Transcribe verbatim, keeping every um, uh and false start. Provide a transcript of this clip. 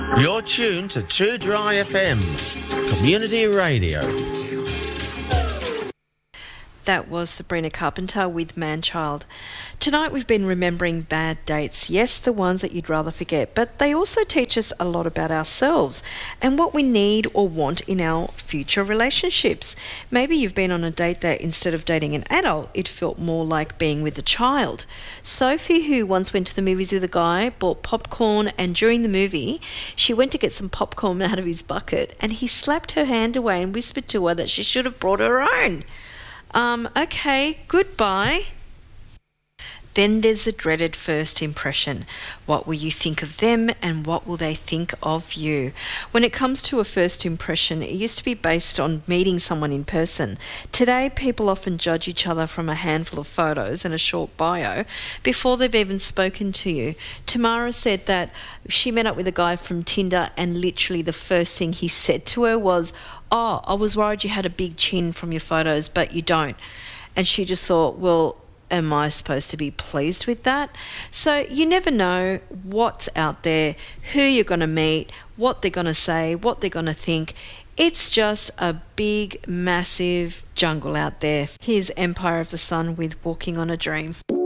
You're tuned to Too Dry F M, community radio. That was Sabrina Carpenter with Manchild. Tonight we've been remembering bad dates. Yes, the ones that you'd rather forget, but they also teach us a lot about ourselves and what we need or want in our future relationships. Maybe you've been on a date that instead of dating an adult, it felt more like being with a child. Sophie, who once went to the movies with a guy, bought popcorn, and during the movie, she went to get some popcorn out of his bucket and he slapped her hand away and whispered to her that she should have brought her own. Um, okay, goodbye. Then there's the dreaded first impression. What will you think of them and what will they think of you? When it comes to a first impression, it used to be based on meeting someone in person. Today, people often judge each other from a handful of photos and a short bio before they've even spoken to you. Tamara said that she met up with a guy from Tinder and literally the first thing he said to her was, "Oh, I was worried you had a big chin from your photos, but you don't." And she just thought, well, am I supposed to be pleased with that? So you never know what's out there, who you're going to meet, what they're going to say, what they're going to think. It's just a big, massive jungle out there. Here's Empire of the Sun with Walking on a Dream.